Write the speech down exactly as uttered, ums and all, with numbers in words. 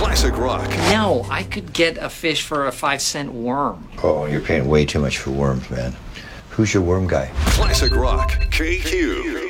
Classic rock. No, I could get a fish for a five cent worm. Oh, you're paying way too much for worms, man. Who's your worm guy? Classic rock. K Q.